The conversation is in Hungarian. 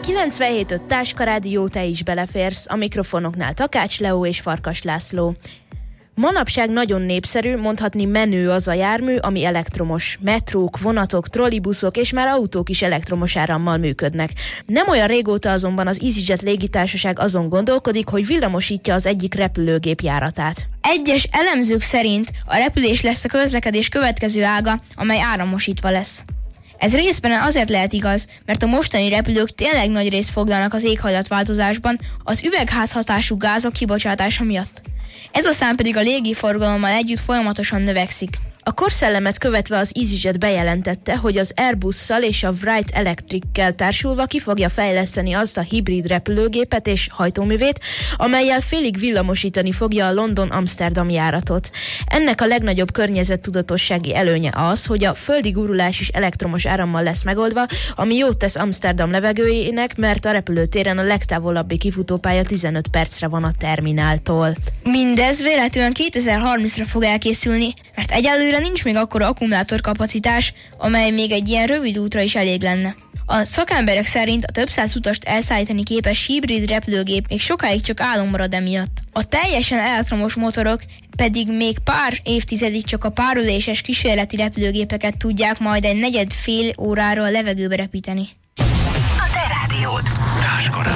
97.5 Táskarádió, te is beleférsz, a mikrofonoknál Takács Leó és Farkas László. Manapság nagyon népszerű, mondhatni menő az a jármű, ami elektromos. Metrók, vonatok, trollibuszok és már autók is elektromos árammal működnek. Nem olyan régóta azonban az EasyJet légitársaság azon gondolkodik, hogy villamosítja az egyik repülőgép járatát. Egyes elemzők szerint a repülés lesz a közlekedés következő ága, amely áramosítva lesz. Ez részben azért lehet igaz, mert a mostani repülők tényleg nagy részt foglalnak az éghajlatváltozásban az üvegházhatású gázok kibocsátása miatt. Ez a szám pedig a légiforgalommal együtt folyamatosan növekszik. A korszellemet követve az EasyJet bejelentette, hogy az Airbusszal és a Wright Electric-kel társulva ki fogja fejleszteni azt a hibrid repülőgépet és hajtóművét, amellyel félig villamosítani fogja a London-Amsterdam járatot. Ennek a legnagyobb környezettudatossági előnye az, hogy a földi gurulás is elektromos árammal lesz megoldva, ami jót tesz Amsterdam levegőjének, mert a repülőtéren a legtávolabbi kifutópálya 15 percre van a termináltól. Mindez véletlenül 2030-ra fog elkészülni, mert egyelőre nincs még akkora akkumulátorkapacitás, amely még egy ilyen rövid útra is elég lenne. A szakemberek szerint a több száz utast elszállítani képes hibrid repülőgép még sokáig csak álom marad emiatt. A teljesen elektromos motorok pedig még pár évtizedig csak a párüléses kísérleti repülőgépeket tudják majd egy negyed-fél órára a levegőbe repíteni. A te rádiód.